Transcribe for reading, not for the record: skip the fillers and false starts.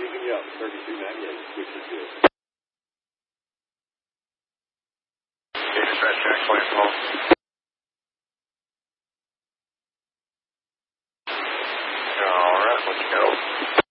picking you up, 3298, which is good. Dispatch, Jack, plane call. All right, let's go.